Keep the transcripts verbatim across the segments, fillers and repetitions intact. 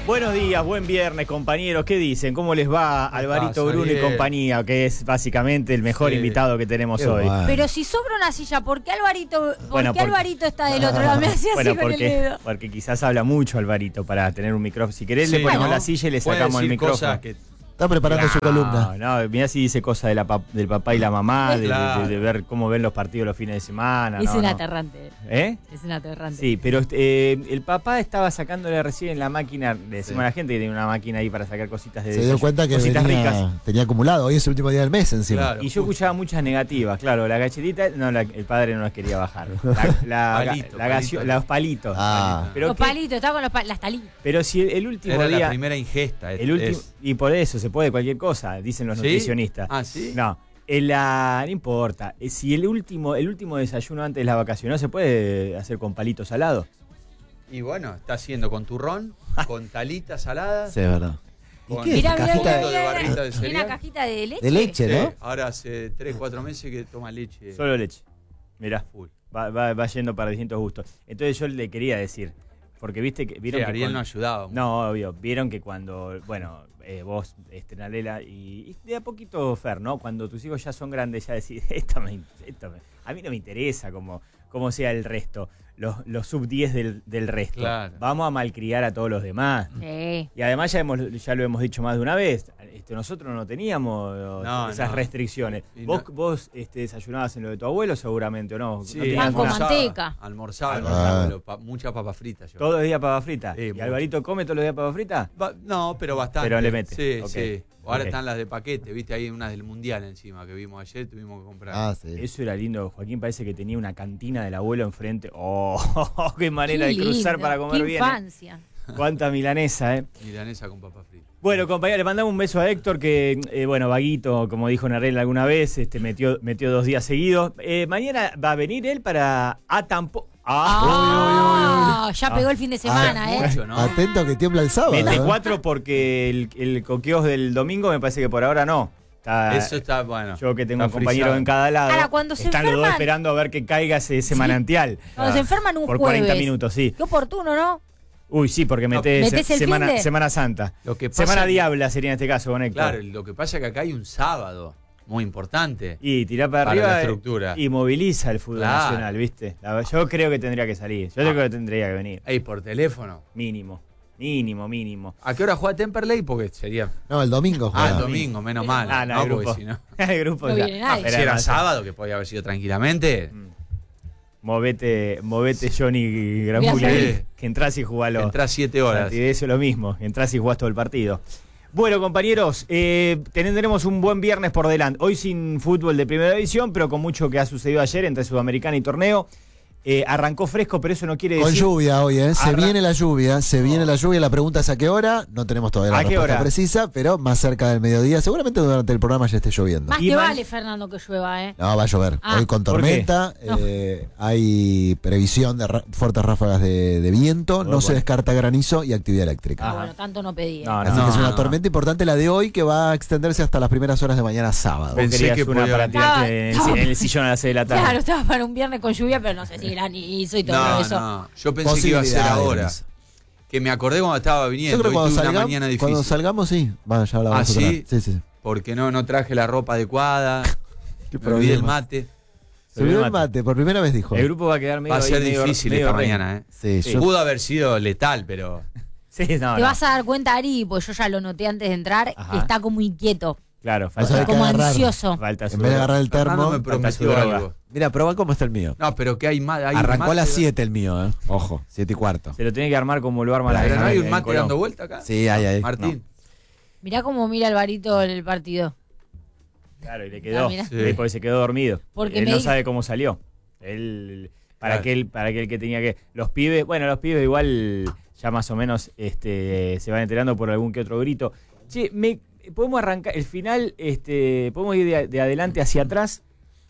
Buenos días, buen viernes, compañeros. ¿Qué dicen? ¿Cómo les va Alvarito Bruno y compañía? Que es básicamente el mejor sí. invitado que tenemos Qué hoy. Bueno. Pero si sobra una silla, ¿por qué Alvarito, ¿por bueno, qué porque, Alvarito está del otro lado? Me hacía bueno, así con porque, el dedo. porque quizás habla mucho Alvarito para tener un micrófono. Si querés sí, le ponemos bueno, la silla y le sacamos el micrófono. Que... Está preparando no, su columna. No, mira si dice cosas de la pap del papá y la mamá, de, claro. de, de, de ver cómo ven los partidos los fines de semana. Es no, un no. aterrante. ¿Eh? Es un aterrante. Sí, pero eh, el papá estaba sacándole recién en la máquina, le decimos sí. a la gente que tiene una máquina ahí para sacar cositas de Se dio cuenta que cositas venía, ricas. tenía acumulado, hoy es el último día del mes encima. Claro, y yo escuchaba muchas negativas, claro, la galletita, no, la, el padre no las quería bajar. La, la, palito, la, palito. la, los palitos. Ah. Pero los que, palitos, estaba con los pa las talitas. Pero si el, el último Era día... la primera ingesta. El último, y por eso se puede cualquier cosa, dicen los ¿Sí? nutricionistas. Ah, ¿sí? No, el, la, no importa. Si el último, el último desayuno antes de la vacación no se puede hacer con palitos salados. Y bueno, está haciendo con turrón, con talita salada. Sí, es verdad. ¿Y qué? Mirá, mirá, cajita mirá, mirá, de barrita de mirá, cereal. una cajita de leche. De leche, ¿no? Sí, ahora hace tres, cuatro meses que toma leche. Solo leche. Mirá, full. Va, va, va yendo para distintos gustos. Entonces yo le quería decir, porque viste que vieron Sí, que Ariel cuando, no ayudaba. No, obvio, vieron que cuando, bueno, eh, vos, este, Nalela, y, y de a poquito Fer, ¿no? Cuando tus hijos ya son grandes, ya decís, esto me, esto me, a mí no me interesa como, como sea el resto, los, los sub diez del, del resto. Claro. Vamos a malcriar a todos los demás. Sí. Y además ya, hemos, ya lo hemos dicho más de una vez, este, nosotros no teníamos no, esas no. restricciones. Y vos, no. vos este, desayunabas en lo de tu abuelo seguramente, ¿o no? Sí, no tenías Pan con una- manteca. Almorzaba, Ah. almorzaba, pero pa, muchas papas fritas. Yo. Todos los días papa frita. Sí, ¿Y mucho. Alvarito come todos los días papa frita? Va, no, pero bastante. Pero le mete. Sí, Okay. sí. Ahora Okay. están las de paquete, viste, ahí unas del Mundial encima que vimos ayer, tuvimos que comprar. Ah, sí. Eso era lindo. Joaquín parece que tenía una cantina del abuelo enfrente. ¡Oh! ¡Qué manera Qué de cruzar lindo, para comer qué bien! ¿eh? infancia. ¡Cuánta milanesa, eh! Milanesa con papas fritas. Bueno, compañero, le mandamos un beso a Héctor, que, eh, bueno, vaguito, como dijo Narel alguna vez, este, metió, metió dos días seguidos. Eh, mañana va a venir él para a tampoco. Ah, ¡Ah! ya pegó el fin de semana, Ah, ¿eh? mucho, ¿no? Atento que tiembla el sábado. ¿eh? veinticuatro porque el, el coqueos del domingo me parece que por ahora no. Está, Eso está bueno. Yo que tengo está un compañero frisado. en cada lado. Ahora, cuando se están los dos enferman- esperando a ver que caiga ese, ese Sí. manantial. Cuando se enferman un Por jueves. cuarenta minutos, sí. Qué oportuno, ¿no? Uy, sí, porque metés, ¿Metés el semana, finde? semana Santa. Lo que pasa Semana que- Diabla sería en este caso, con Héctor. Claro, lo que pasa es que acá hay un sábado muy importante. Y tirá para, Para arriba la estructura. y moviliza el fútbol Claro. nacional, ¿viste? La- yo creo que tendría que salir. Yo creo Ah. que tendría que venir. Ey, por teléfono. Mínimo. Mínimo, mínimo. ¿A qué hora juega Temperley? Porque sería. No, el domingo Ah, juega. el domingo, menos mal. Ah, no, no, el porque grupo. si no. El grupo No ya. viene nadie. pero Si era además- sábado, que podía haber sido tranquilamente. Mm. Movete, movete Johnny Mirá, Gramulli, sí. que entras y jugás los. Entrás siete horas. Y de eso es lo mismo, entras y jugás todo el partido. Bueno, compañeros, eh, tendremos un buen viernes por delante. Hoy sin fútbol de primera división, pero con mucho que ha sucedido ayer entre Sudamericana y torneo. Eh, arrancó fresco, pero eso no quiere Con decir... lluvia hoy, ¿eh? Se Arran- viene la lluvia, se viene la lluvia. La pregunta es a qué hora. No tenemos todavía la ¿A qué respuesta hora? precisa, pero más cerca del mediodía. Seguramente durante el programa ya esté lloviendo. Más Y te man- vale, Fernando, que llueva, ¿eh? No, va a llover. Ah, hoy con ¿por qué? tormenta. eh, hay previsión de ra- fuertes ráfagas de, de viento. Muy no se bueno. descarta granizo y actividad eléctrica. Ah, Ajá. bueno, tanto no pedí. ¿eh? No, Así no, que es una no. tormenta importante la de hoy que va a extenderse hasta las primeras horas de mañana sábado. Vos Pensé querías que una podía- para tirarte en, Estaba- en el sillón a las seis de la tarde. Claro, estaba para un viernes con lluvia, pero no sé si granizo y todo No, eso. no. Yo pensé que iba a ser Posibilidades. ahora. Que me acordé cuando estaba Yo viniendo. creo que Hoy cuando, tuve una salgam- mañana difícil. cuando salgamos, sí. Va, ya hablamos ¿Ah, otra sí? vez. Sí, sí. Porque no, no traje la ropa adecuada. Qué Me olvidé el problema. mate. Se olvidó el mate, por primera vez dijo. El grupo va a quedar medio Va a ser ahí, medio- difícil medio esta re- mañana, ¿eh? Sí, Sí. yo- Pudo haber sido letal, pero. Sí, no, Te no. vas a dar cuenta, Ari, pues yo ya lo noté antes de entrar, Ajá. que está como inquieto, Claro, Vas a ver falta, que como agarrar. ansioso. falta su en vez de agarrar el termo. Fernando me falta prometió su droga. algo. Mira, probá cómo está el mío. No, pero que hay más. hay Arrancó mate, a las siete el mío, ¿eh? Ojo, siete y cuarto. Se lo tiene que armar como lo arma la Pero no hay en un mate Colón. dando vuelta acá. Sí, hay, hay. Martín. Mirá cómo mira Alvarito el partido. Claro, y le quedó. Ah, mira. Sí. Eh, Porque se quedó dormido. Porque él me no di- sabe cómo salió. Él, para Claro. aquel, para aquel que tenía que. Los pibes, bueno, los pibes igual ya más o menos este, se van enterando por algún que otro grito. Che, me, podemos arrancar, el final, este, podemos ir de, de adelante hacia atrás.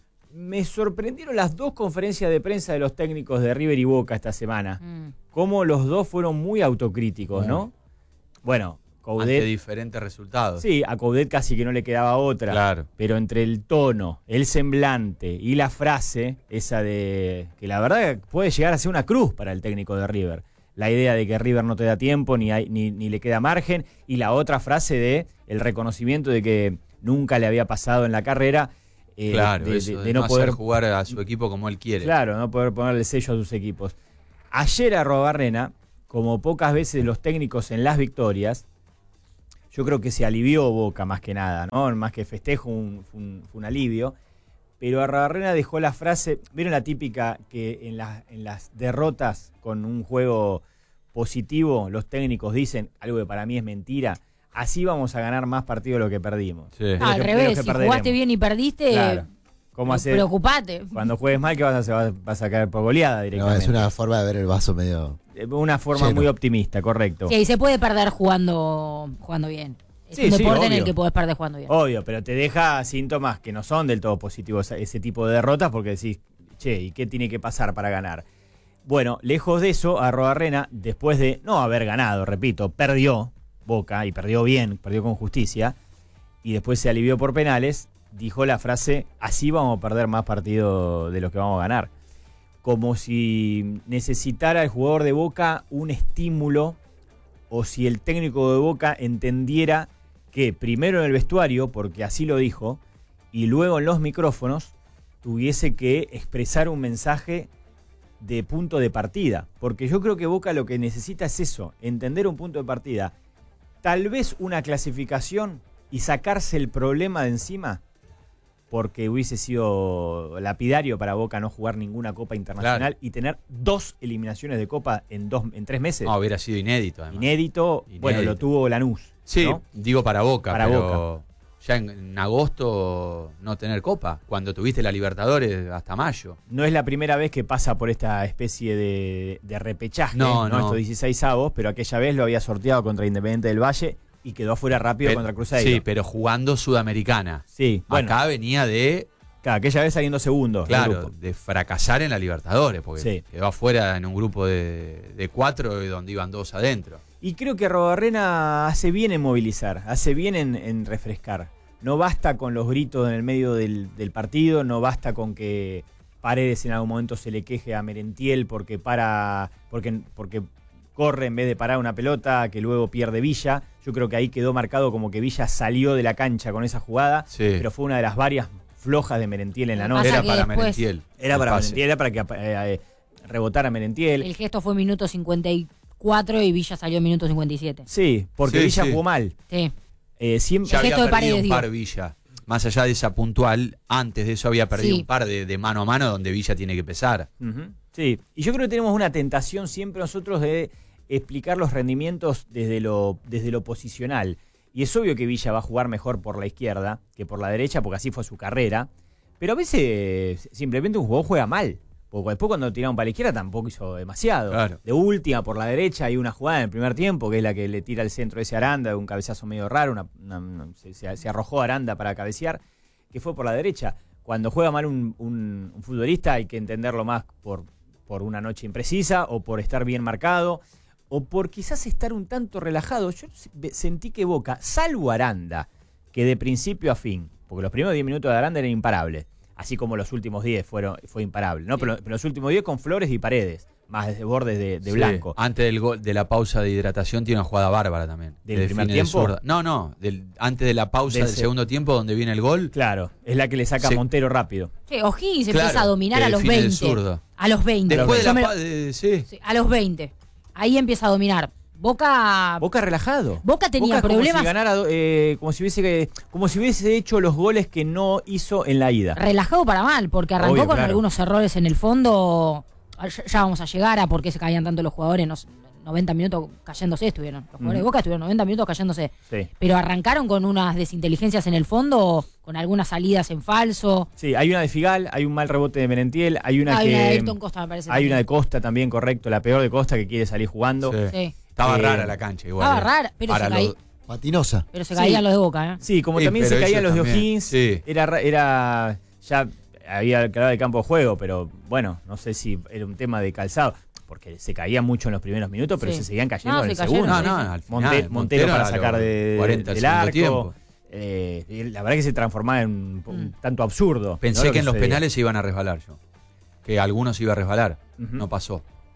Me sorprendieron las dos conferencias de prensa de los técnicos de River y Boca esta semana. Mm. Cómo los dos fueron muy autocríticos, ¿no? Bueno, Ante Coudet. diferentes resultados. Sí, a Coudet casi que no le quedaba otra. Claro. Pero entre el tono, el semblante y la frase, esa de que la verdad puede llegar a ser una cruz para el técnico de River. la idea de que River no te da tiempo ni, hay, ni, ni le queda margen, y la otra frase de el reconocimiento de que nunca le había pasado en la carrera. Eh, claro, de, eso, de, de, de no no poder hacer jugar a su equipo como él quiere. Claro, no poder ponerle sello a sus equipos. Ayer Arrobarrena, como pocas veces los técnicos en las victorias, yo creo que se alivió Boca más que nada, ¿no? Más que festejo, un, fue, un, fue un alivio. Pero Arrobarrena dejó la frase, ¿vieron la típica que en, la, en las derrotas con un juego positivo los técnicos dicen, algo que para mí es mentira, así vamos a ganar más partidos de lo que perdimos? Sí. De lo Ah, al que- de lo revés, que si perderemos. jugaste bien y perdiste, Claro. ¿Cómo hacer? preocupate. Cuando juegues mal, que vas a hacer? Vas, vas a caer por goleada No, directamente. es una forma de ver el vaso medio. Una forma Lleno. muy optimista, correcto. Sí, se puede perder jugando, jugando bien. Es Sí, un sí, deporte en obvio. el que podés perder jugando bien. Obvio, pero te deja síntomas que no son del todo positivos ese tipo de derrotas porque decís, che, ¿y qué tiene que pasar para ganar? Bueno, lejos de eso, Arrobarrena, después de no haber ganado, repito, perdió Boca y perdió bien, perdió con justicia, y después se alivió por penales, dijo la frase, así vamos a perder más partidos de los que vamos a ganar. Como si necesitara el jugador de Boca un estímulo, o si el técnico de Boca entendiera que primero en el vestuario, porque así lo dijo, y luego en los micrófonos, tuviese que expresar un mensaje de punto de partida. Porque yo creo que Boca lo que necesita es eso, entender un punto de partida. Tal vez una clasificación y sacarse el problema de encima, porque hubiese sido lapidario para Boca no jugar ninguna Copa Internacional Claro. y tener dos eliminaciones de Copa en, dos, en tres meses. No, hubiera sido inédito, además. Inédito, Inédito. bueno, lo tuvo Lanús. Sí, ¿no? digo para Boca, Para pero ya en, en agosto no tener Copa, cuando tuviste la Libertadores hasta mayo. No es la primera vez que pasa por esta especie de, de repechaje, No, ¿no? no. Estos dieciséis avos, pero aquella vez lo había sorteado contra Independiente del Valle y quedó afuera rápido Pe- contra Cruzeiro. Sí, pero jugando Sudamericana. Sí, bueno, Acá venía de, claro, aquella vez saliendo segundo. del claro, grupo. de fracasar en la Libertadores, porque Sí. quedó afuera en un grupo de, de cuatro y donde iban dos adentro. Y creo que Arrobarrena hace bien en movilizar, hace bien en, en refrescar. No basta con los gritos en el medio del, del partido, no basta con que Paredes en algún momento se le queje a Merentiel porque para porque, porque corre en vez de parar una pelota, que luego pierde Villa. Yo creo que ahí quedó marcado como que Villa salió de la cancha con esa jugada, Sí. pero fue una de las varias flojas de Merentiel en la Lo que noche. pasa Era que para después- Merentiel. Era el para pase. Merentiel, era para que eh, eh, rebotara Merentiel. El gesto fue minuto cincuenta y cuatro y Villa salió en minuto cincuenta y siete. Sí, porque Sí, Villa sí. jugó mal. Sí. Eh, siempre, Ya El había gesto de perdido Paredes, un par digo. Villa. Más allá de esa puntual, antes de eso había perdido Sí. un par de, de mano a mano donde Villa tiene que pesar. Ujú, sí, y yo creo que tenemos una tentación siempre nosotros de explicar los rendimientos desde lo, desde lo posicional. Y es obvio que Villa va a jugar mejor por la izquierda que por la derecha, porque así fue su carrera. Pero a veces simplemente un jugador juega mal. Porque después cuando tiraron para la izquierda tampoco hizo demasiado. Claro. De última, por la derecha, hay una jugada en el primer tiempo, que es la que le tira el centro de ese Aranda, un cabezazo medio raro, una, una- una- se, se- se arrojó Aranda para cabecear, que fue por la derecha. Cuando juega mal un, un- un futbolista hay que entenderlo más por, por una noche imprecisa o por estar bien marcado o por quizás estar un tanto relajado. Yo se- sentí que Boca, salvo Aranda, que de principio a fin, porque los primeros diez minutos de Aranda eran imparables, así como los últimos diez fueron, fue imparable, ¿no? Pero, pero los últimos diez con Flores y Paredes, más de bordes de, de Sí. blanco. Antes del gol, de la pausa de hidratación tiene una jugada bárbara también. ¿Del Que primer define de tiempo? zurda. No, no, del, antes de la pausa Del del se- segundo tiempo donde viene el gol. Claro, es la que le saca Se- a Montero rápido. Sí, O'Higgins Claro, empieza a dominar que a los define de veinte. zurda. A los veinte. Después de Yo la me- pa- de- sí. sí, a los veinte. Ahí empieza a dominar. Boca. Boca relajado. Boca tenía Boca como problemas. si ganara, eh, como si hubiese como si hubiese hecho los goles que no hizo en la ida. Relajado para mal, porque arrancó Obvio, con claro. algunos errores en el fondo. Ya, ya vamos a llegar a por qué se caían tanto los jugadores. Nos, noventa minutos cayéndose estuvieron. Los jugadores de Ujú. Boca estuvieron noventa minutos cayéndose. Sí. Pero arrancaron con unas desinteligencias en el fondo, con algunas salidas en falso. Sí, hay una de Figal, hay un mal rebote de Merentiel, hay una Hay que una de Ayrton Costa, me parece. hay también. una de Costa también, correcto, la peor de Costa que quiere salir jugando. Sí. Sí. Estaba Eh, rara la cancha igual. Estaba eh. rara, pero Para se, caí- los- Patinosa. pero se Sí. caían los de Boca, ¿eh? Sí, como Sí, también se pero caían ellos los de también, O'Higgins, sí. era ra- era ya había quedado de campo de juego, pero bueno, no sé si era un tema de calzado, porque se caían mucho en los primeros minutos, pero Sí. se seguían cayendo No, en se el cayeron, segundo. No, sí, no, sí. al final. Monte- Montero para a los sacar de, cuarenta del del segundo arco. tiempo. Eh, y la verdad que se transformaba en un, un Mm. tanto absurdo. Pensé ¿no? Lo que en los sucedía. penales se iban a resbalar yo. Que algunos se iba a resbalar. Ujú. No pasó.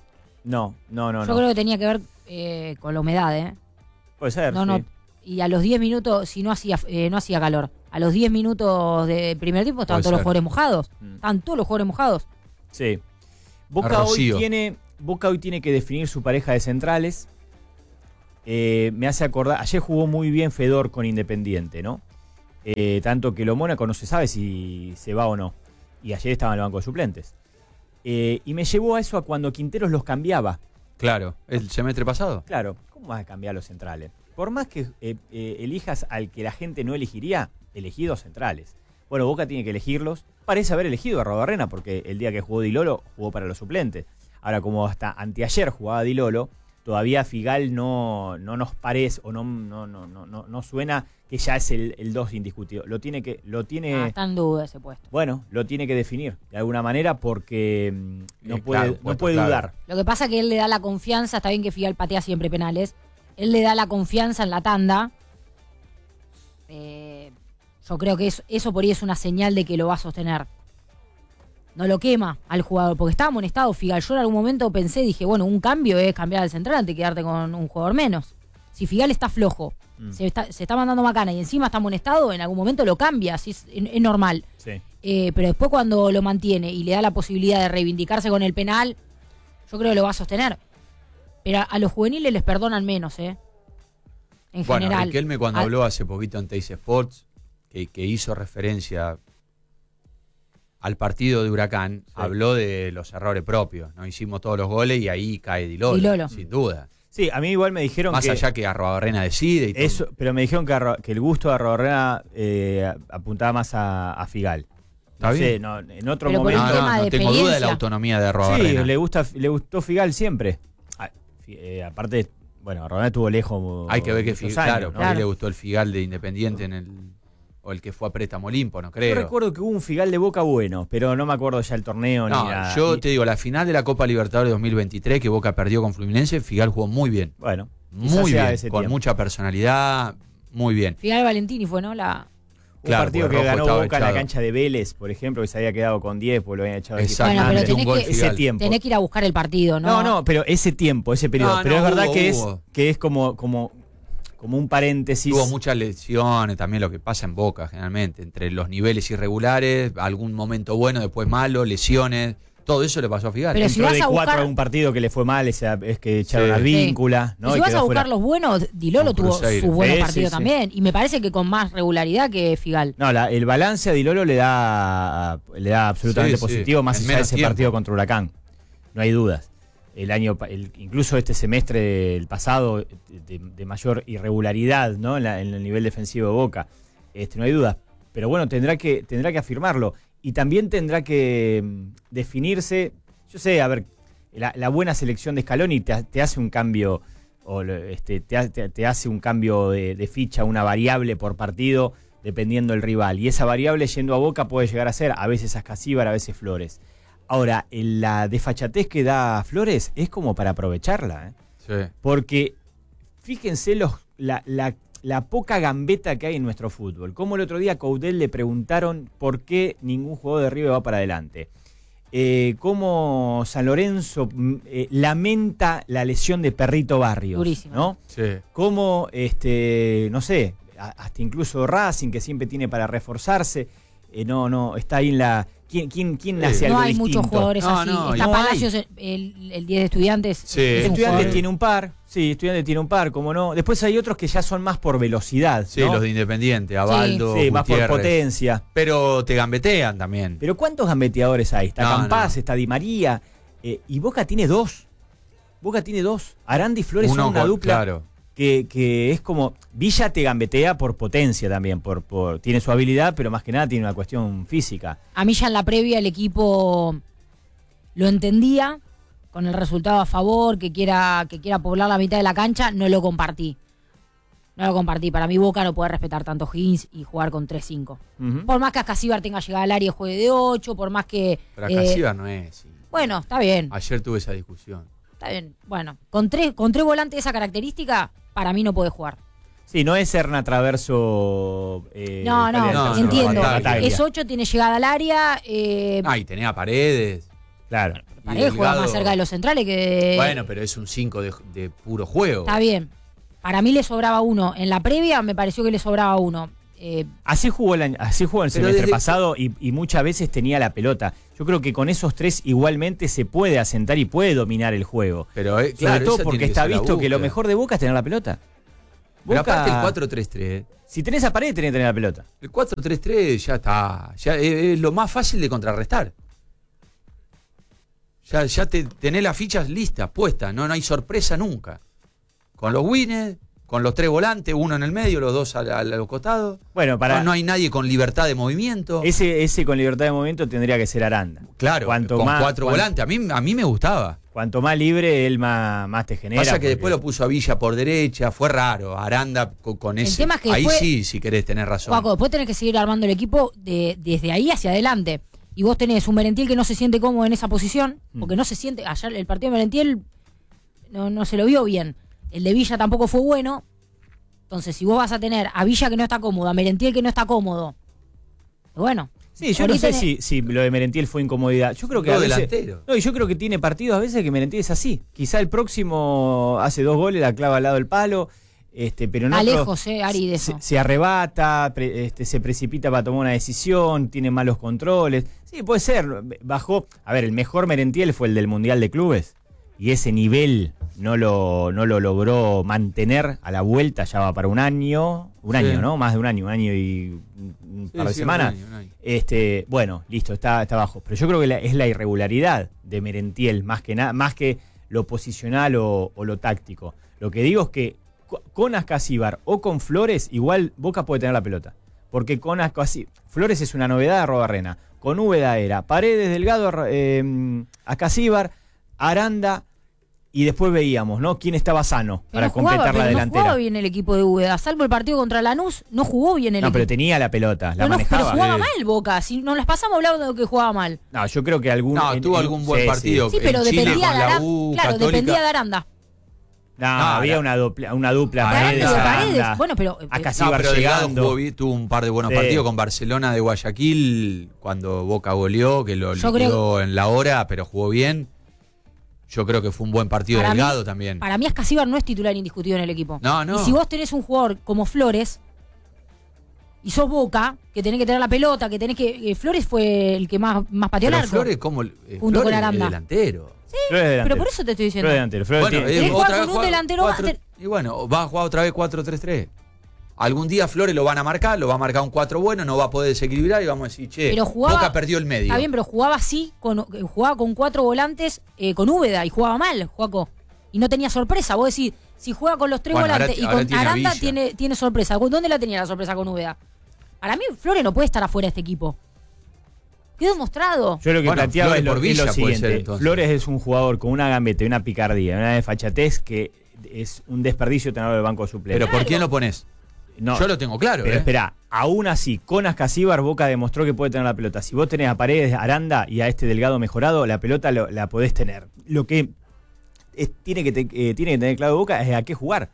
No, no, no. Yo no. creo que tenía que ver eh, con la humedad, ¿eh? Puede ser. No, sí. no. Y a los diez minutos, si no hacía eh, no hacía calor, a los diez minutos de primer tiempo estaban Puede todos los ser. jugadores mojados. Mm. Estaban todos los jugadores mojados. Sí. Boca hoy, Rocío. tiene, Boca hoy tiene que definir su pareja de centrales. Eh, me hace acordar, ayer jugó muy bien Fedor con Independiente, ¿no? Eh, tanto que lo Mónaco no se sabe si se va o no. Y ayer estaba en el banco de suplentes. Eh, y me llevó a eso a cuando Quinteros los cambiaba. Claro, el semestre pasado. Claro, ¿cómo vas a cambiar los centrales? Por más que eh, eh, elijas al que la gente no elegiría, elegí dos centrales. Bueno, Boca tiene que elegirlos. Parece haber elegido a Robarrena porque el día que jugó Di Lolo jugó para los suplentes. Ahora, como hasta anteayer jugaba Di Lolo, todavía Figal no, no nos parece o no, no, no, no, no, no suena que ya es el dos indiscutido. Lo tiene que, lo tiene, Ah, está en duda ese puesto. bueno, lo tiene que definir de alguna manera porque mm, no Eh, puede, claro, no puesto puede clave. dudar. Lo que pasa es que él le da la confianza, está bien que Figal patea siempre penales, él le da la confianza en la tanda. Eh, yo creo que eso, eso por ahí es una señal de que lo va a sostener. No lo quema al jugador, porque estaba amonestado Figal. Yo en algún momento pensé, dije, bueno, un cambio es cambiar al central antes de quedarte con un jugador menos. Si Figal está flojo, Mm. se, está, se está mandando macana y encima está amonestado, en algún momento lo cambia, así es, es, es normal. Sí. Eh, pero después cuando lo mantiene y le da la posibilidad de reivindicarse con el penal, yo creo que lo va a sostener. Pero a, a los juveniles les perdonan menos, ¿eh? En Bueno, general. Riquelme cuando A- habló hace poquito en Teis Sports, que, que hizo referencia al partido de Huracán, Sí. habló de los errores propios. No hicimos todos los goles y ahí cae Di Lolo, Di Lolo. sin duda. Sí, a mí igual me dijeron Más que... allá que Arrobarrena decide y todo. Eso, pero me dijeron que, Arro- que el gusto de Arrobarrena eh, apuntaba más a, a Figal. Está No bien. sé, no, en otro Pero por momento. No, un no, tema no de tengo duda de la experiencia. autonomía de Sí, Arrobarena. le gusta, le gustó Figal siempre. Ah, fi- eh, aparte, bueno, Arrobarena estuvo lejos. Hay que ver que muchos Figal, años, claro, ¿no? por ahí le gustó el Figal de Independiente en el o el que fue a préstamo Olimpo, no Yo creo. recuerdo que hubo un Figal de Boca bueno, pero no me acuerdo ya el torneo No, ni nada. yo Y- te digo, la final de la Copa Libertadores dos mil veintitrés que Boca perdió con Fluminense, Figal jugó muy bien. Bueno, quizás Muy sea bien, ese con tiempo. mucha personalidad, muy bien. Figal Valentini fue, ¿no? La... Un Claro, partido porque que Rojo ganó estaba Boca en la echado. cancha de Vélez, por ejemplo, que se había quedado con diez porque lo habían echado de Exacto. Bueno, pero Metió un tenés gol que, ese Figal. tiempo. tenés que ir a buscar el partido, ¿no? No, no, pero ese tiempo, ese periodo. No, pero no, es verdad hubo, que, es, hubo. que es como, como, como un paréntesis. Tuvo muchas lesiones, también lo que pasa en Boca generalmente, entre los niveles irregulares, algún momento bueno, después malo, lesiones, todo eso le pasó a Figal. Pero si Dentro vas de a cuatro buscar- a un partido que le fue mal, ese- es que echaron Sí. a Sí. Víncula, Y ¿no? si Y vas quedó a fuera. buscar los buenos, Di Lolo Con tuvo Cruzeiro. sus buenos Sí, sí, partidos sí. también. Y me parece que con más regularidad que Figal. No, la- el balance a Di Lolo le da, le da absolutamente Sí, sí, positivo, más en allá de menos ese tiempo. partido contra Huracán. No hay dudas. El año, pa- el- incluso este semestre, el pasado, de, de mayor irregularidad, ¿no? En, la- en el nivel defensivo de Boca. Este, no hay dudas. Pero bueno, tendrá que, tendrá que afirmarlo. Y también tendrá que mm, definirse. Yo sé, a ver, la, la buena selección de Scaloni te, ha- te hace un cambio, o lo- este, te, ha- te- te hace un cambio de, de ficha, una variable por partido, dependiendo del rival. Y esa variable yendo a Boca puede llegar a ser a veces Ascasíbar, a veces Flores. Ahora, en la desfachatez que da Flores es como para aprovecharla, ¿eh? Sí. Porque fíjense los, la, la- la poca gambeta que hay en nuestro fútbol. Como el otro día a Coudel le preguntaron por qué ningún jugador de River va para adelante. Eh, cómo San Lorenzo mm, eh, lamenta la lesión de Perrito Barrios. Durísimo. ¿No? Sí. Cómo, este, no sé, a- hasta incluso Racing, que siempre tiene para reforzarse, eh, no, no, está ahí en la... ¿Quién, quién, quién Sí. hace algo No hay distinto? muchos jugadores No, así. no, Está no Palacios, el, el diez de Estudiantes. Sí. es un Estudiantes jugador- tiene un par, sí, Estudiantes tiene un par, como no. Después hay otros que ya son más por velocidad, Sí, ¿no? los de Independiente, Abaldo, Sí, más por Gutiérrez. potencia. Pero te gambetean también. Pero ¿cuántos gambeteadores hay? Está No, Campaz, no. está Di María, eh, y Boca tiene dos. Boca tiene dos. Aranda y Flores Uno son una con- dupla Claro. que, que es como... Villa te gambetea por potencia también, por, por tiene su habilidad, pero más que nada tiene una cuestión física. A mí ya en la previa el equipo lo entendía, con el resultado a favor, que quiera, que quiera poblar la mitad de la cancha, no lo compartí. No lo compartí. Para mí Boca no puede respetar tanto Higgins y jugar con tres cinco. Ujú. Por más que Ascasíbar tenga llegada al área y juegue de ocho, por más que... Pero eh, acá Cibar no es. sí. bueno, está bien, Ayer tuve esa discusión. está bien. Bueno, con tres, con tres volantes de esa característica, para mí no puede jugar. Sí, no es Serna Traverso... eh, no, no, Pérez no, Alcácer, entiendo. Bataglia. Bataglia. Es ocho, tiene llegada al área. eh, Ah, y tenía Paredes. Claro. Paredes juega Delgado- más cerca de los centrales que... Bueno, pero es un cinco de, de puro juego. Está bien. Para mí le sobraba uno. En la previa me pareció que le sobraba uno. Eh, Así jugó el, año- así jugó el Pero semestre desde- pasado y, y muchas veces tenía la pelota. Yo creo que con esos tres igualmente se puede asentar y puede dominar el juego. Pero, eh, Sobre claro, todo esa porque tiene está ser la visto que lo búsqueda. mejor de Boca es tener la pelota. Pero Boca- aparte el cuatro tres tres, Si tenés a Paredes, tenés que tener la pelota. el cuatro tres tres ya está, ya es, es lo más fácil de contrarrestar. Ya, ya te, tenés las fichas listas, puestas, no, no hay sorpresa nunca. Con los winners, con los tres volantes, uno en el medio, los dos al, al- a los costados. Bueno, para No, no hay nadie con libertad de movimiento. ese, ese con libertad de movimiento tendría que ser Aranda. Claro, cuanto con más- cuatro cuan- volantes. A mí, a mí me gustaba. Cuanto más libre, él más, más te genera. Pasa que porque- después lo puso a Villa por derecha, fue raro. Aranda con, con El ese. tema es que Ahí después- sí, si querés tener razón. Juaco, después tenés que seguir armando el equipo de, desde ahí hacia adelante. Y vos tenés un Merentiel que no se siente cómodo en esa posición, porque Mm. no se siente. Ayer el partido de Merentiel no, no se lo vio bien. El de Villa tampoco fue bueno. Entonces, si vos vas a tener a Villa que no está cómodo, a Merentiel que no está cómodo, bueno. Sí, yo no ahorita sé en- si, si lo de Merentiel fue incomodidad. Yo creo que Dos a veces, delanteros. no, y yo creo que tiene partidos a veces que Merentiel es así. Quizá el próximo hace dos goles, la clava al lado del palo, este, pero no Está lejos, eh, Ari, de se, eso. se arrebata, pre- este, se precipita para tomar una decisión, tiene malos controles. Sí, puede ser. Bajó. A ver, el mejor Merentiel fue el del Mundial de Clubes. Y ese nivel no lo, no lo logró mantener a la vuelta, ya va para un año, un Sí. año, ¿no? Más de un año, un año y un un Sí, par de sí, un semanas. año, un año. Este, bueno, listo, está, está bajo. Pero yo creo que la- es la irregularidad de Merentiel, más que nada, más que lo posicional o, o lo táctico. Lo que digo es que co- con Ascasíbar o con Flores, igual Boca puede tener la pelota. Porque con Ascasíbar, Flores es una novedad de Robarrena. Con Úbeda era Paredes, Delgado, eh, Ascasíbar, Aranda, y después veíamos, ¿no? Quién estaba sano para Pero jugaba, completar pero la no delantera. jugaba bien el equipo de Úbeda. Salvo el partido contra Lanús, no jugó bien el No, equipo. pero tenía la pelota, la Pero no- manejaba. pero jugaba Eh, mal Boca. Si nos las pasamos hablando de que jugaba mal. No, yo creo que algún. No, en- tuvo en- algún buen sí, partido. Sí, En pero Chile dependía con de la Aranda. U, Claro, Católica. dependía de Aranda. No, No, había la- una dupla, una dupla. De Aranda y de Paredes, Paredes. Aranda. Bueno, pero eh, Acá sí No, iba pero Delgado llegando. jugó bien, tuvo un par de buenos Sí. partidos con Barcelona de Guayaquil cuando Boca goleó, que lo Yo liquidó en la hora, pero jugó bien. Yo creo que fue un buen partido Para Delgado mí- también. Para mí Ascasíbar no es titular indiscutido en el equipo. No, no. Y si vos tenés un jugador como Flores y sos Boca, que tenés que tener la pelota, que tenés que... eh, Flores fue el que más, más pateó Pero el arco. Flores, como eh, Junto con Flores es Aranda. delantero. Flores delantero. Pero por eso te estoy diciendo. Flores delantero. Flores Bueno, tiene- eh, Tenés que jugar otra vez con un juega delantero cuatro- más- y bueno, va a jugar otra vez cuatro tres tres. Algún día Flores lo van a marcar, lo va a marcar un cuatro bueno, no va a poder desequilibrar y vamos a decir, che, Pero jugaba- Boca perdió el medio. Está bien, pero jugaba así, con, eh, jugaba con cuatro volantes eh, con Úbeda y jugaba mal, Juaco. Y no tenía sorpresa. Vos decís, si juega con los tres Bueno, ahora volantes ti- y ahora con tiene a Aranda Villa. tiene, tiene sorpresa. ¿Dónde la tenía la sorpresa con Úbeda? Para mí, Flores no puede estar afuera de este equipo. Quedó demostrado. Yo lo que Bueno, planteaba Flores es lo, por es Villa lo puede ser, siguiente. entonces. Flores es un jugador con una gambeta y una picardía, una desfachatez que es un desperdicio tenerlo en el banco suplente. Pero ¿por Claro. quién lo pones? no, Yo lo tengo claro. pero ¿eh? espera, aún así, con Ascasíbar, Boca demostró que puede tener la pelota. Si vos tenés a Paredes, Aranda y a este Delgado mejorado, la pelota lo- la podés tener. Lo que es- tiene, que te- eh, tiene que tener claro Boca es a qué jugar.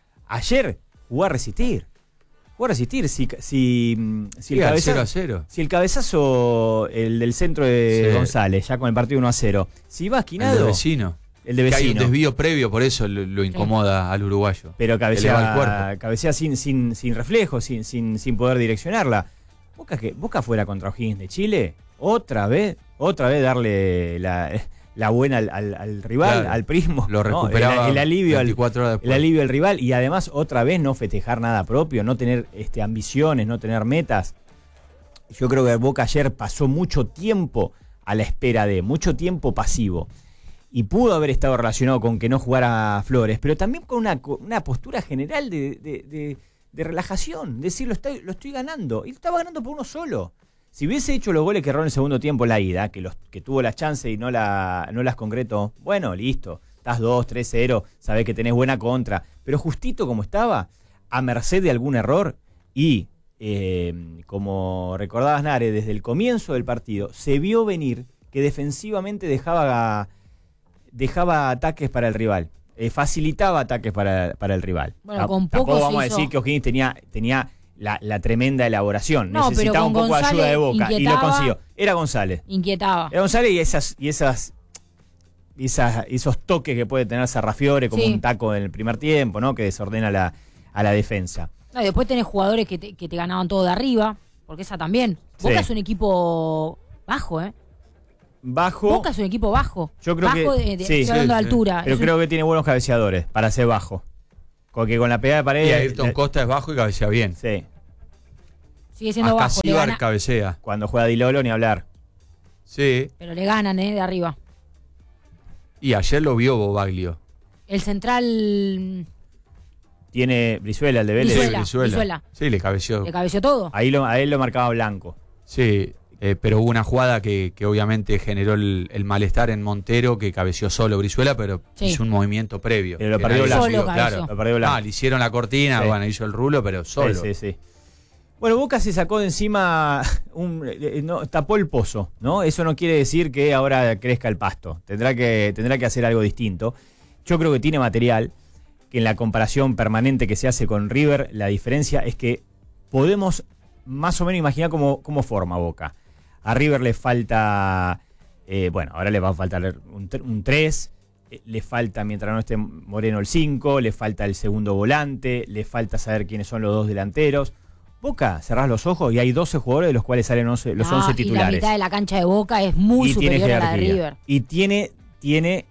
Ayer jugó a resistir. Jugó a resistir. Si, si, mm, si Sí, el al cabezazo, cero a cero. si el cabezazo, el del centro de Sí. González, ya con el partido uno a cero, si va El esquinado, de vecino. el de Que hay un vecino, desvío previo, por eso lo, lo incomoda al uruguayo. pero Eleva el cabecea, cuerpo. cabecea sin, sin, sin reflejo, sin, sin, sin poder direccionarla. Boca, que, Boca fuera contra O'Higgins de Chile, otra vez, otra vez darle la, la buena al, al- al rival, Claro. al prismo. Lo ¿no? recuperaba el, el alivio al, veinticuatro horas después. el alivio al rival y además otra vez no festejar nada propio, no tener este, ambiciones, no tener metas. Yo creo que Boca ayer pasó mucho tiempo a la espera de, mucho tiempo pasivo. Y pudo haber estado relacionado con que no jugara Flores, pero también con una, co- una postura general de, de- de- de relajación, decir lo estoy, lo estoy ganando. Y lo estaba ganando por uno solo. Si hubiese hecho los goles que erró en el segundo tiempo la ida, que los que tuvo las chances y no, la, no las concretó, bueno, listo. Estás dos, tres cero, sabés que tenés buena contra. Pero justito como estaba, a merced de algún error, y eh, como recordabas, Nare, desde el comienzo del partido, se vio venir que defensivamente dejaba, dejaba ataques para el rival. Eh, facilitaba ataques para, para el rival. Bueno, Ta- con Tampoco poco se vamos a hizo- decir que O'Higgins tenía, tenía la, la tremenda elaboración. No, Necesitaba pero un con poco de ayuda de González Boca y lo inquietaba. consiguió. Era González. Inquietaba. Era González y esas, y esas, esas esos toques que puede tener Sarrafiore, como Sí. un taco en el primer tiempo, ¿no? Que desordena la, a la defensa. No, y después tenés jugadores que te, que te ganaban todo de arriba, porque esa también. Sí. Boca es un equipo bajo, ¿eh? Bajo. Boca es un equipo bajo. Yo creo bajo que- de, de- sí. estoy hablando Sí, de sí. altura. Pero Es un- creo que tiene buenos cabeceadores para ser bajo. Porque con la pegada de pared. Y Ayrton la- Costa es bajo y cabecea bien. Sí. sigue siendo Hasta bajo. Le Cibar gana- cabecea. Cuando juega Di Lolo, ni hablar. Sí. pero le ganan, ¿eh? De arriba. Y ayer lo vio Bobaglio. El central Tiene Brizuela, el de Vélez. Brizuela. Brizuela. Brizuela. Sí, le cabeció. le cabeció todo. Ahí lo, a él lo marcaba Blanco. Sí, eh, pero hubo una jugada que, que obviamente generó el, el malestar en Montero, que cabeció solo Brizuela, pero Sí. hizo un movimiento previo. Pero lo que perdió nadie Blanco. siguió, Solo cabeció. claro. Lo perdió Blanco. Ah, le hicieron la cortina, Sí. bueno, hizo el rulo, pero solo. Sí, sí, sí. Bueno, Boca se sacó de encima, un, eh, no, tapó el pozo, ¿no? Eso no quiere decir que ahora crezca el pasto. Tendrá que, tendrá que hacer algo distinto. Yo creo que tiene material, que en la comparación permanente que se hace con River, la diferencia es que podemos más o menos imaginar cómo, cómo forma Boca. A River le falta, eh, bueno, ahora le va a faltar un, tre- un tres, eh, le falta, mientras no esté Moreno, el cinco, le falta el segundo volante, le falta saber quiénes son los dos delanteros. Boca, cerrás los ojos y hay doce jugadores de los cuales salen once, los Ah, once y la titulares. mitad de la cancha de Boca es muy Y tiene superior a la de jerarquía. River. Y tiene, tiene,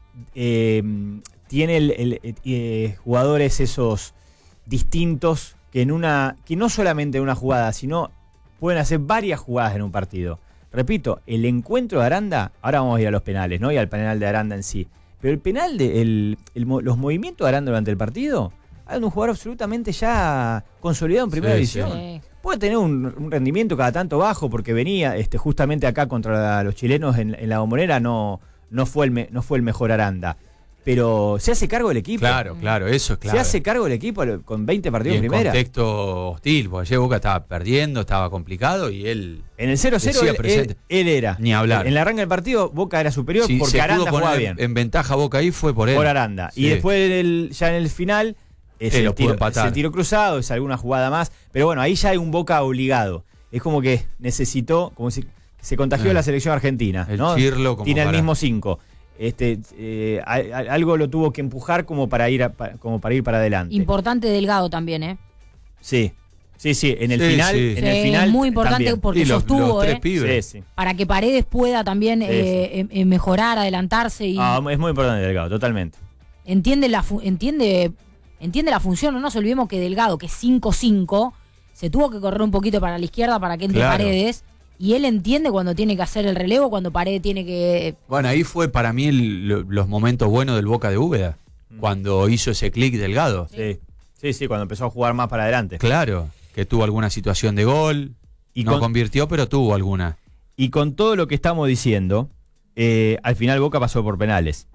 eh, tiene el, el- eh, eh, jugadores esos distintos que en una, que no solamente en una jugada, sino pueden hacer varias jugadas en un partido. Repito, el encuentro de Aranda, ahora vamos a ir a los penales, ¿no? Y al penal de Aranda en sí. Pero el penal de el, el mo- los movimientos de Aranda durante el partido, hay un jugador absolutamente ya consolidado en primera Sí, división. Sí. Puede tener un, un rendimiento cada tanto bajo porque venía este, justamente acá contra los chilenos en, en la Bombonera, no, no, fue el me- no fue el mejor Aranda. Pero se hace cargo del equipo. Claro, claro, eso es claro. Se hace cargo del equipo con veinte y partidos en en primera. contexto hostil, porque ayer Boca estaba perdiendo, estaba complicado y él En el cero cero Decía él, presente. él- él era. Ni hablar. En el arranque del partido Boca era superior si porque se Aranda pudo jugaba poner bien. en ventaja Boca ahí fue por él. Por Aranda. Y Sí. después el- ya en el final es Él el, lo pudo tiro, empatar. es el tiro cruzado, es alguna jugada más. Pero bueno, ahí ya hay un Boca obligado. Es como que necesitó, como si se contagió Ah. la selección argentina. El ¿no? Chirlo como Tiene el para- mismo cinco. Este, eh, a- a- algo lo tuvo que empujar como para ir a- pa- como para ir para adelante. Importante Delgado también, ¿eh? Sí, sí, sí. En el Sí, final, sí. en el Sí, final muy importante también. porque Y los, sostuvo, los tres ¿eh? pibes. Sí, sí. Para que Paredes pueda también Sí, eh, em- em- mejorar, adelantarse y Ah, es muy importante Delgado, totalmente. entiende la fu- entiende entiende la función. No nos olvidemos que Delgado, que es cinco cinco, se tuvo que correr un poquito para la izquierda para que entre Claro. Paredes. Y él entiende cuando tiene que hacer el relevo, cuando Paredes tiene que... Bueno, ahí fue para mí el- lo- los momentos buenos del Boca de Úbeda, Mm. cuando hizo ese clic Delgado. Sí. sí, sí, cuando empezó a jugar más para adelante. Claro, que tuvo alguna situación de gol, Y no con- convirtió, pero tuvo alguna. Y con todo lo que estamos diciendo, eh, al final Boca pasó por penales.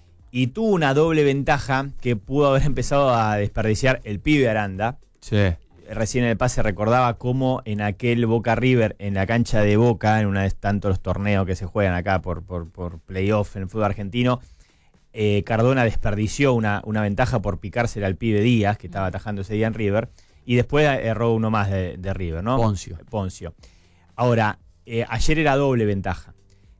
Y tuvo una doble ventaja que pudo haber empezado a desperdiciar el pibe Aranda. Sí. Recién en el pase recordaba cómo en aquel Boca River, en la cancha de Boca, en uno de tantos torneos que se juegan acá por, por, por playoff en el fútbol argentino, eh, Cardona desperdició una, una ventaja por picársela al pibe Díaz, que estaba atajando ese día en River, y después erró uno más de, de River, ¿no? Poncio. Poncio. Ahora, eh, ayer era doble ventaja.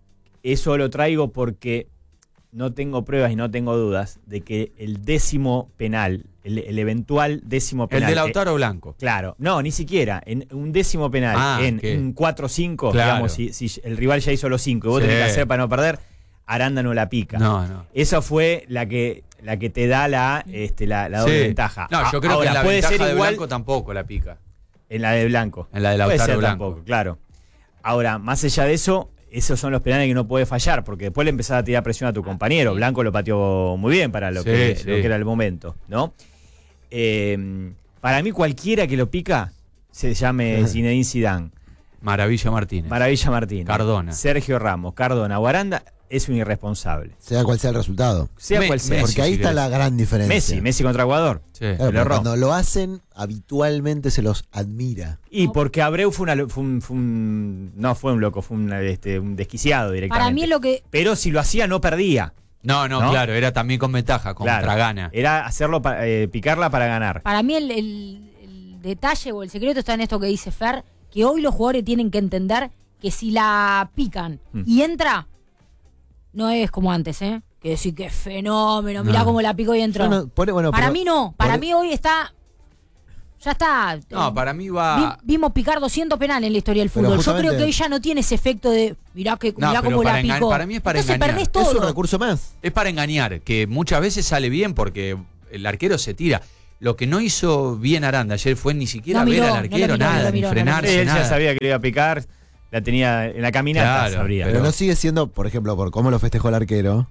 Eso lo traigo porque no tengo pruebas y no tengo dudas de que el décimo penal, el, el eventual décimo El penal... de eh, Lautaro Blanco. Claro, no, ni siquiera. En un décimo penal, Ah, en ¿qué? un cuatro cinco, Claro. digamos, si, si el rival ya hizo los cinco y vos Sí. tenés que hacer para no perder, Aranda no la pica. No, no. Esa fue la que la que te da la, este, la, la doble Sí. ventaja. No, yo A- creo ahora, que en la puede ventaja ser de igual Blanco tampoco la pica. en la de Blanco. En la de Puede Lautaro ser Blanco. tampoco, claro. Ahora, más allá de eso, esos son los penales que no puede fallar, porque después le empezás a tirar presión a tu compañero. Blanco lo pateó muy bien para lo, Sí, que, sí. lo que era el momento, ¿no? Eh, para mí, cualquiera que lo pica se llame Zinedine Zidane, Maravilla Martínez. Maravilla Martínez, Cardona. Sergio Ramos, Cardona o Aranda, es un irresponsable. Sea cual sea el resultado. Sea Me- cual sea. Messi, Porque ahí si está querés. la gran diferencia. Messi, Messi contra Ecuador. Sí. Claro, lo pero erró. cuando lo hacen, habitualmente se los admira. Y porque Abreu fue, una, lo- fue, un, fue un- no fue un loco, fue un, este, un desquiciado directamente. Para mí es lo que... Pero si lo hacía no perdía. No, no, ¿No? claro, era también con ventaja, contra Claro. gana. Era hacerlo pa- eh, picarla para ganar. Para mí el, el- el el detalle o el secreto está en esto que dice Fer, que hoy los jugadores tienen que entender que si la pican Mm. y entra, no es como antes, ¿eh? Que decir que fenómeno, mirá No. cómo la picó y entró. Yo no- pone- bueno, para pero- mí no, para por- mí hoy está, ya está. No, eh, para mí vi- va. vimos picar doscientos penales en la historia del Pero fútbol. Yo justamente- creo que hoy ya no tiene ese efecto de mirá, que, No, mirá pero cómo la para enga- picó. para mí es para Entonces engañar. perdés Es todo. un recurso más. Es para engañar, que muchas veces sale bien porque el arquero se tira. Lo que no hizo bien Aranda ayer fue ni siquiera No miró, ver al no lo arquero, miró, no nada, lo miró, ni no lo frenarse, Sí, él nada. ya sabía que le iba a picar, la tenía en la caminata, Claro, sabría. Pero Pero- no sigue siendo, por ejemplo, por cómo lo festejó el arquero,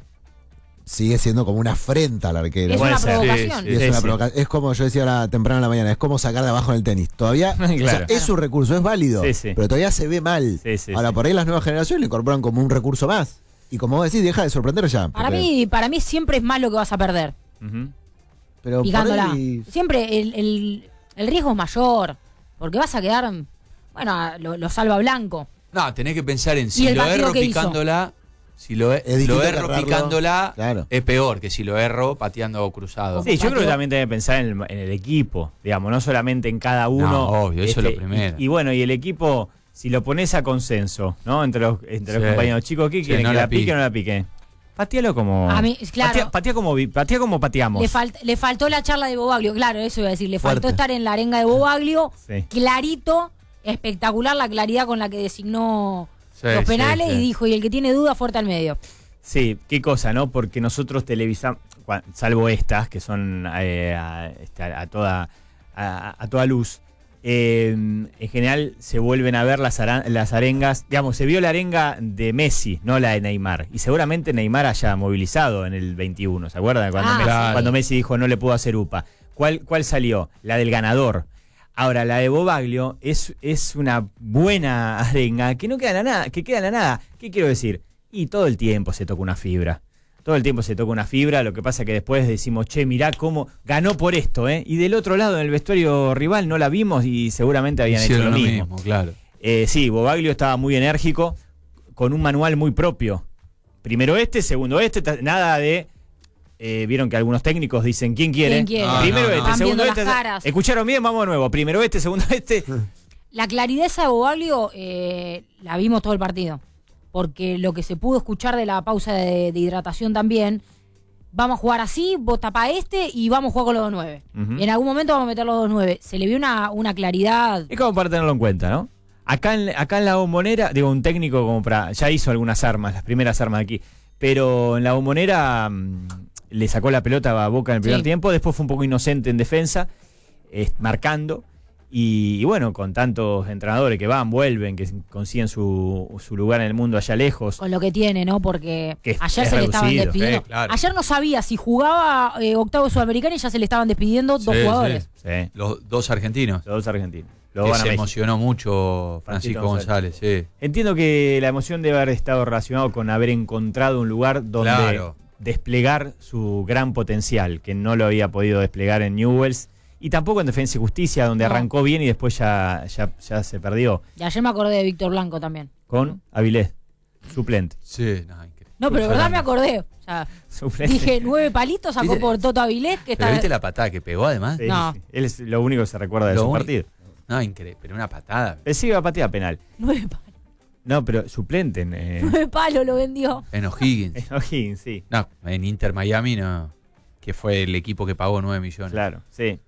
sigue siendo como una afrenta al arquero. Es Puede una ser, provocación. sí, Y es, Sí, una sí. provoca- es como yo decía ahora temprano en la mañana, es como sacar de abajo en el tenis. Todavía o sea, Claro. es un recurso, es válido, Sí, sí. pero todavía se ve mal. Sí, sí, ahora, sí. por ahí las nuevas generaciones le incorporan como un recurso más. Y como vos decís, deja de sorprender ya. Para porque- mí, para mí siempre es más lo que vas a perder. Ujú. pero por Picándola. ahí- Siempre el, el, el riesgo es mayor. Porque vas a quedar. Bueno, lo, lo salva Blanco. No, tenés que pensar en si ¿Y el lo partido erro que hizo? picándola, si lo, Es si lo distinto erro agarrarlo, picándola, claro. es peor que si lo erro pateando cruzado. Sí, yo creo que pateó. también tiene que pensar en el, en el equipo, digamos, no solamente en cada uno. No, obvio, eso es lo y- primero. Y, bueno, y el equipo, si lo pones a consenso, ¿no? Entre los, entre los Sí. compañeros chicos, ¿qué Sí, quieren? no ¿Que la la pique pique. o no la pique? Patealo como. A mí, claro. Patea, patea como, vi- patea como pateamos. Le, falt- le faltó la charla de Bobaglio, claro, eso iba a decir. Le faltó Fuerte. estar en la arenga de Bobaglio, Sí. clarito, espectacular la claridad con la que designó Sí, los sí, penales sí. y dijo, y el que tiene duda, fuerte al medio. Sí, qué cosa, ¿no? Porque nosotros televisamos, cua- salvo estas, que son eh, a, este, a- a toda, a, a toda luz, eh, en general se vuelven a ver las, ara- las arengas, digamos, se vio la arenga de Messi, no la de Neymar, y seguramente Neymar haya movilizado en el veintiuno, ¿se acuerdan? Cuando, Ah, Messi, claro. cuando Messi dijo no le puedo hacer upa. ¿Cuál, cuál salió? La del ganador. Ahora, la de Bobaglio es, es una buena arenga que no queda en la nada, que queda en la nada. ¿Qué quiero decir? Y todo el tiempo se toca una fibra. Todo el tiempo se toca una fibra, lo que pasa que después decimos, che, mirá cómo ganó por esto, ¿eh? Y del otro lado, en el vestuario rival, no la vimos y seguramente habían Hicieron hecho lo lo mismo. mismo, claro. Eh, sí, Bobaglio estaba muy enérgico, con un manual muy propio. Primero este, segundo este, ta- nada de... eh, Vieron que algunos técnicos dicen, ¿quién quiere? ¿Quién quiere? Ah, Primero no, no. este, Van segundo viendo este. las caras. ¿Escucharon bien? Vamos de nuevo. Primero este, segundo este. La claridad esa de Bobaglio eh, la vimos todo el partido. Porque lo que se pudo escuchar de la pausa de, de hidratación también, vamos a jugar así, vos tapá este y vamos a jugar con los dos nueve. Ujú. Y en algún momento vamos a meter los dos nueve. Se le vio una, una claridad. Es como para tenerlo en cuenta, ¿no? Acá en, acá en la Bombonera, digo, un técnico como para... Ya hizo algunas armas, las primeras armas de aquí. Pero en la Bombonera mm, le sacó la pelota a Boca en el primer Sí. tiempo. Después fue un poco inocente en defensa, eh, marcando. Y, y bueno, con tantos entrenadores que van, vuelven, que consiguen su, su lugar en el mundo allá lejos. Con lo que tiene, ¿no? Porque Que es- ayer es se le estaban reducido, despidiendo. sí, claro. Ayer no sabía si jugaba eh, octavo sudamericano y ya se le estaban despidiendo dos Sí, jugadores. Sí, Los dos argentinos. los dos argentinos. Los Que van a se México. emocionó mucho Francisco Francisco González, sí. Entiendo que la emoción debe haber estado relacionado con haber encontrado un lugar donde Claro. desplegar su gran potencial, que no lo había podido desplegar en Newell's, y tampoco en Defensa y Justicia, donde No. arrancó bien y después ya, ya, ya se perdió, Y ayer me acordé de Víctor Blanco también. con Avilés, suplente. Sí, no, increíble. No, pero de verdad me acordé. O sea, Suplente. dije, nueve palitos sacó ¿Viste? por Toto Avilés, que Pero está... viste la patada que pegó además. Sí, No. sí. Él es lo único que se recuerda de Lo su único. partido. No, increíble, pero una patada. Él sí iba a patear penal. Nueve palos. No, pero suplente en, eh, Nueve palos lo vendió. En O'Higgins. en O'Higgins, sí. No, en Inter Miami no. Que fue el equipo que pagó nueve millones. Claro, sí.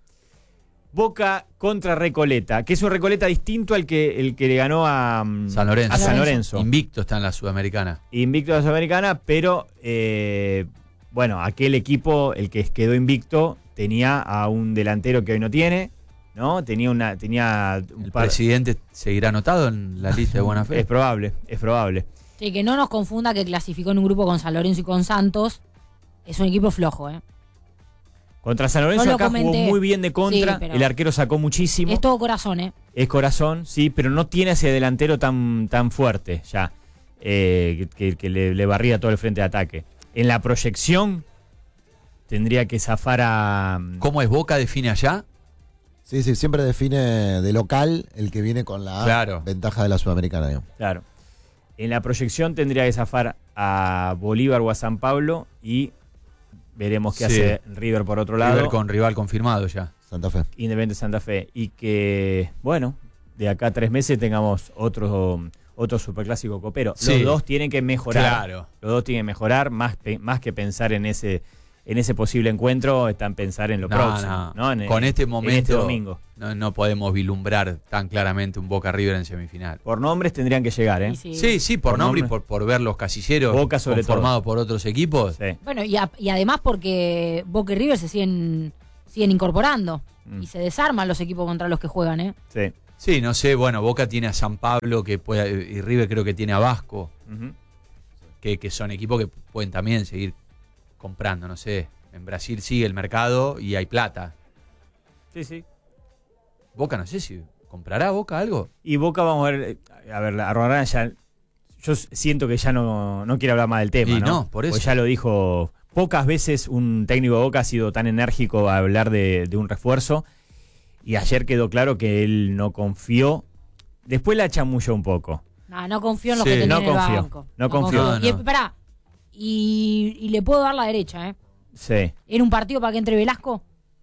Boca contra Recoleta, que es un Recoleta distinto al que el que le ganó a mm, San Lorenzo. a San Lorenzo. Invicto está en la Sudamericana. Invicto de la Sudamericana, pero eh, bueno, aquel equipo, el que quedó invicto, tenía a un delantero que hoy no tiene, ¿no? Tenía una, tenía un El par- presidente seguirá anotado en la lista de buena fe. Es probable, es probable. Sí, que no nos confunda que clasificó en un grupo con San Lorenzo y con Santos. Es un equipo flojo, ¿eh? Contra San Lorenzo Yo lo acá jugó comenté. muy bien de contra, Sí, pero- el arquero sacó muchísimo. Es todo corazón, ¿eh? Es corazón, sí, pero no tiene ese delantero tan, tan fuerte ya, eh, que, que le, le barría todo el frente de ataque. En la proyección tendría que zafar a... ¿Cómo es Boca define allá? Sí, sí, siempre define de local el que viene con la Claro. ventaja de la Sudamericana. digamos. Claro. En la proyección tendría que zafar a Bolívar o a San Pablo y veremos qué Sí. hace River por otro lado. River con rival confirmado ya. Santa Fe. Independiente Santa Fe. Y que, bueno, de acá a tres meses tengamos otro, otro superclásico copero. Sí. Los dos tienen que mejorar. Claro. Los dos tienen que mejorar, más, pe- más que pensar en ese, en ese posible encuentro, están pensar en lo No, próximo. no. ¿no? En- Con este en momento este domingo. No, no podemos vislumbrar tan claramente un Boca River en semifinal. Por nombres tendrían que llegar, ¿eh? Y sí. Sí, sí, por, Por nombre y nombre. por, por ver los casilleros Boca sobre conformados por otros equipos. Sí. Bueno, y, a- y además porque Boca y River se siguen, siguen incorporando Mm. y se desarman los equipos contra los que juegan, ¿eh? Sí. Sí, no sé, bueno, Boca tiene a San Pablo que puede, y River creo que tiene a Vasco, Ujú. que, que son equipos que pueden también seguir comprando, no sé. En Brasil sigue el mercado y hay plata. Sí, sí. Boca, no sé si comprará Boca algo. Y Boca, vamos a ver, eh, a ver, la Arruarana ya, yo s- siento que ya no, no quiere hablar más del tema, Y ¿no? no, por eso. Pues ya lo dijo, pocas veces un técnico de Boca ha sido tan enérgico a hablar de, de un refuerzo, y ayer quedó claro que él no confió, después la chamulló un poco. No, no confío en los Sí, que tenía no en el confío, banco. no confío. No, Y, no. pará, y, y le puedo dar la derecha, ¿eh? Sí. ¿Era un partido para que entre Velasco?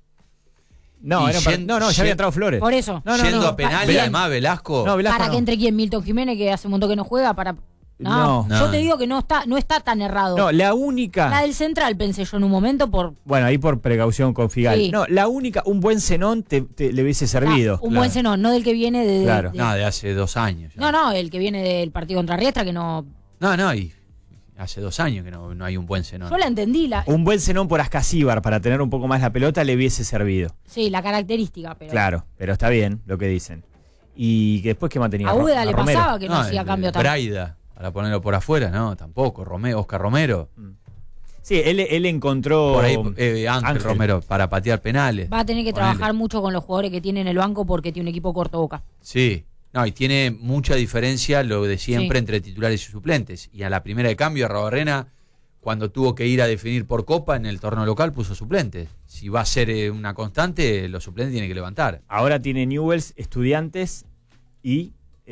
No, Y era para- yen- no, no, ya había yen- entrado Flores. Por eso. No, no, Yendo no. a penales, Bien. además Velasco. No, Velasco ¿Para no. que entre quién? Milton Jiménez, que hace un montón que no juega, para... No, No. yo No. te digo que no está, no está tan errado. No, la única... La del central pensé yo en un momento por... Bueno, ahí por precaución con Figal. Sí. No, la única, un buen cenón te, te- le hubiese servido. Ah, un claro. buen senón, no del que viene de... de- Claro. de- No, de hace dos años. ya. no, no, el que viene del partido contra Riestra, que no... No, no, y hace dos años que no, no hay un buen cenón. Yo la entendí, la, Un buen cenón por Ascasíbar para tener un poco más la pelota le hubiese servido. sí, la característica, pero... Claro, pero está bien lo que dicen. Y que después que mantenía A Ro- Úbeda le Romero. pasaba que no, hacía el- cambio el tan... Braida, para ponerlo por afuera, no, tampoco. Romero, Oscar Romero. Sí, él, él encontró Por ahí eh, Ángel, Ángel. Romero para patear penales. Va a tener que Ponele. trabajar mucho con los jugadores que tiene en el banco porque tiene un equipo corto boca. Sí. No, y tiene mucha diferencia lo de siempre Sí. entre titulares y suplentes. Y a la primera de cambio, Arrobarrena, cuando tuvo que ir a definir por Copa en el torneo local, puso suplentes. Si va a ser eh, una constante, los suplentes tienen que levantar. Ahora tiene Newells, Estudiantes y,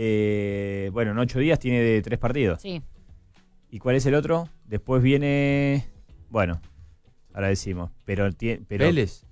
eh, bueno, en ocho días tiene de tres partidos. Sí. ¿Y cuál es el otro? Después viene, bueno, ahora decimos, pero, tie- pero Vélez.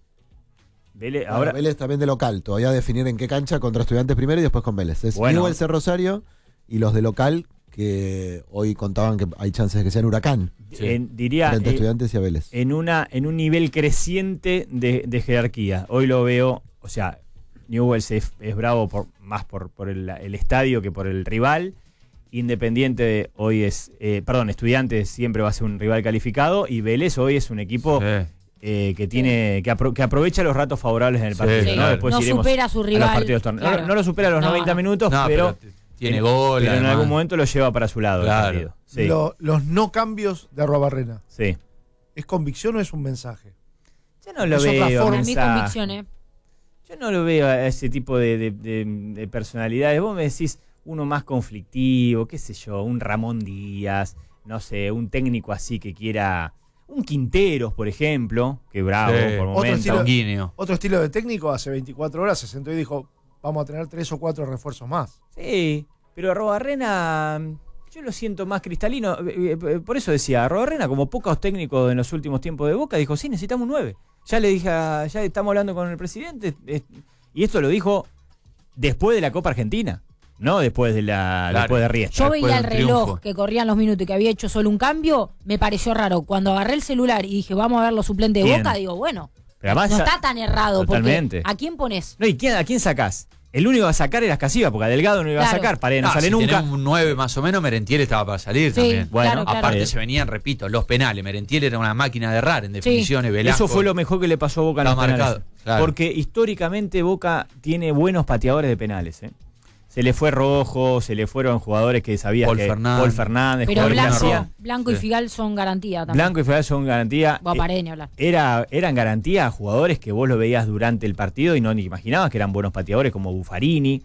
Vélez, Ahora, ahora, Vélez también de local. Todavía definir en qué cancha contra Estudiantes primero y después con Vélez. Es Bueno. Newell's, Rosario y los de local que hoy contaban que hay chances de que sean Huracán. Sí. en- diría, Frente a eh, Estudiantes y a Vélez. en, una, en un nivel creciente de, de jerarquía. Hoy lo veo, o sea, Newell's es, es bravo por, más por, por el, el estadio que por el rival. Independiente hoy es, eh, perdón, Estudiantes siempre va a ser un rival calificado y Vélez hoy es un equipo Sí. eh, que tiene que, apro- que aprovecha los ratos favorables en el Sí, partido. Sí. ¿no? Después no iremos supera a su a los rival. partidos torne- claro. no, no lo supera a los No, noventa no. minutos, No, pero, pero tiene en, gol. pero en además. algún momento lo lleva para su lado Claro. el partido. Sí, Lo- los no cambios de Arrobarrena, sí. ¿es convicción o es un mensaje? Yo no lo Es otra veo. forma. Para mí mensaje. convicción, ¿eh? Yo no lo veo a ese tipo de, de- de- de personalidades. Vos me decís uno más conflictivo, qué sé yo, un Ramón Díaz, no sé, un técnico así que quiera. Un Quinteros, por ejemplo, que bravo Sí. por Otro momentos. estilo- Sanguíneo. Otro estilo de técnico hace veinticuatro horas se sentó y dijo, vamos a tener tres o cuatro refuerzos más. Sí, pero Arrobarrena, yo lo siento más cristalino. eh, eh, Por eso decía, Arrobarrena, como pocos técnicos en los últimos tiempos de Boca, dijo, sí, necesitamos un nueve. Ya le dije, a- ya estamos hablando con el presidente, eh, y esto lo dijo después de la Copa Argentina, no después de la Claro. después de Riestra. Yo Después veía el de un reloj triunfo. que corrían los minutos y que había hecho solo un cambio, me pareció raro. Cuando agarré el celular y dije, vamos a ver los suplentes de Bien. Boca, digo, bueno, Pero además no ya- está tan errado. Totalmente. Porque ¿a quién pones? No, ¿y quién, a quién sacás? El único a sacar era Escasiba, porque a Delgado no iba Claro. a sacar, Paredes no Ah, sale si nunca. tenemos un nueve más o menos, Merentiel estaba para salir Sí, también. Bueno, claro, claro. Aparte Eh, se venían, repito, los penales. Merentiel era una máquina de errar en definiciones. Velasco. Eso fue lo mejor que le pasó a Boca en los Está marcado, penales. claro. Porque históricamente Boca tiene buenos pateadores de penales. ¿eh? Se le fue Rojo, se le fueron jugadores que sabías Paul que Fernández. Paul Fernández, Pero jugadores que Blanco, hacían. Blanco y Sí. Figal son garantía también. Blanco y Federal son garantía. Vos Eh, Paredes ni hablar. Era, eran garantía jugadores que vos lo veías durante el partido y no ni imaginabas que eran buenos pateadores como Buffarini.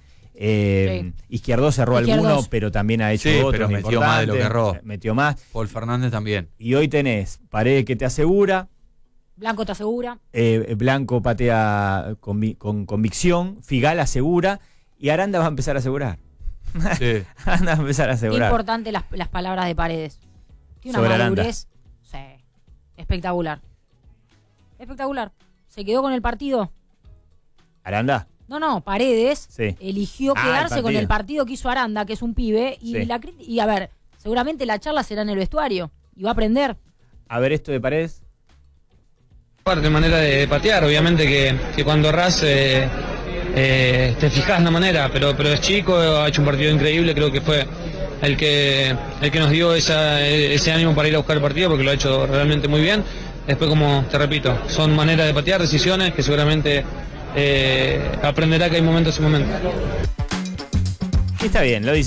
Eh, Izquierdo cerró Izquierdos. alguno, pero también ha hecho Sí, otros pero metió más de lo que importantes. erró. Metió más. Paul Fernández también. Y hoy tenés Paredes que te asegura, Blanco te asegura. eh, Blanco patea con, vi- con convicción, Figal asegura y Aranda va a empezar a asegurar. Sí. Aranda va a empezar a asegurar. Importante las, las palabras de Paredes. Tiene Sobre una Aranda. madurez. Sí. Espectacular. Espectacular. Se quedó con el partido ¿Aranda? No, no, Paredes Sí. eligió Ah, quedarse el con partido. el partido que hizo Aranda, que es un pibe, y, Sí. la, cri- y a ver, seguramente la charla será en el vestuario, y va a aprender. A ver esto de Paredes. Parte manera de patear, obviamente que, que cuando errás eh, eh, te fijas la manera, pero, pero es chico, ha hecho un partido increíble, creo que fue el que, el que nos dio esa, ese ánimo para ir a buscar el partido, porque lo ha hecho realmente muy bien. Después, como te repito, son maneras de patear, decisiones que seguramente eh, aprenderá que hay momentos y momentos. Está bien, lo dice.